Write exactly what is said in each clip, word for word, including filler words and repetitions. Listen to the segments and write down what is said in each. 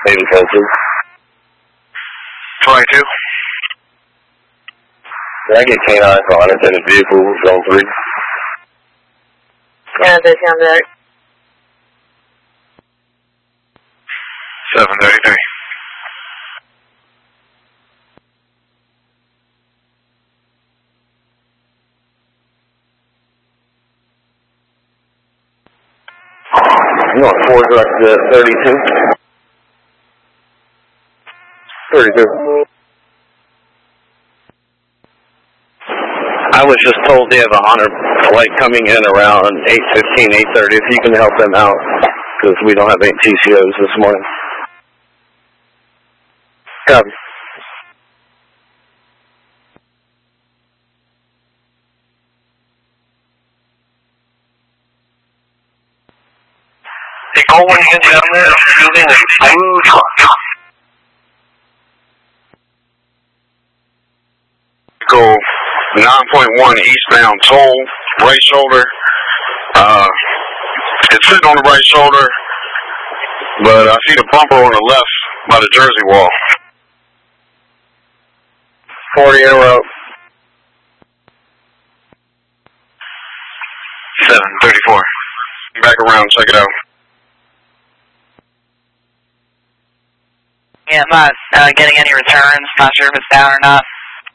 Maybe closer. twenty-two. Did I get canine for unattended vehicle, zone three? Yeah, they sound there. seven thirty-three. You want four direct to thirty-two? thirty-two. I was just told they have a Honor flight coming in around eight fifteen, eight thirty. If you can help them out, because we don't have any T C Os this morning. Copy. Hey, Cole, when you get down there, shooting a blue truck. Go nine point one eastbound toll, right shoulder. Uh, it's sitting on the right shoulder, but I see the bumper on the left by the Jersey wall. forty in a row. seven thirty-four. Back around, check it out. Yeah, I'm not uh, getting any returns. Not sure if it's down or not.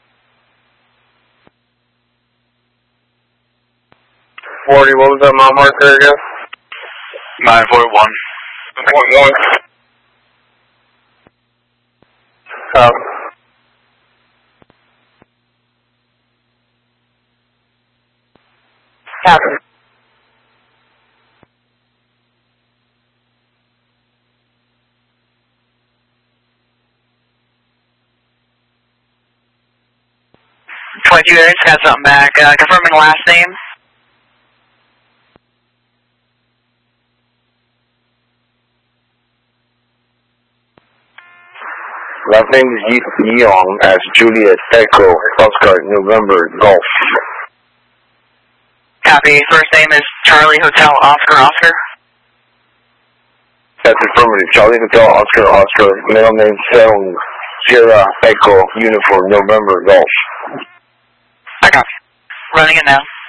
forty, what was that mile marker again? nine point one. nine point one. Um, Copy. twenty-two there, just got something back. Uh, confirming last name. last name is Yi Yong as Juliet Echo, Oscar, November, Golf. Copy. First name is Charlie Hotel Oscar Oscar. That's affirmative. Charlie Hotel, Oscar, Oscar. Middle name Seung, Sierra Echo, Uniform, November, Golf. I copy. Running it now.